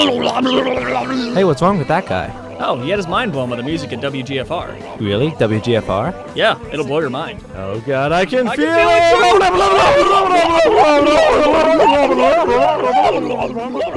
Hey, what's wrong with that guy? Oh, he had his mind blown by the music at WGFR. Really? WGFR? Yeah, it'll blow your mind. Oh god, I can feel can it!